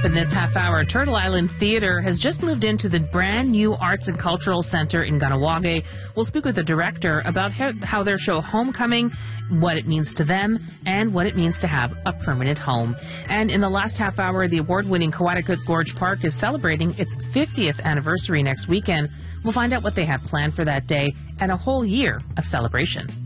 in this half hour, Turtle Island Theatre has just moved into the brand new Arts and Cultural Centre in Kahnawake. We'll speak with the director about how their show Homecoming, what it means to them, and what it means to have a permanent home. And in the last half hour, the award-winning Coaticook Gorge Park is celebrating its 50th anniversary next weekend. We'll find out what they have planned for that day and a whole year of celebration.